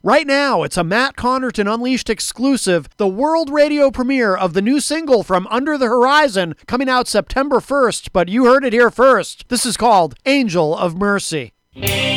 Right now, it's a Matt Connerton Unleashed exclusive, the world radio premiere of the new single from Under the Horizon, coming out September 1st, but you heard it here first. This is called Angel of Mercy.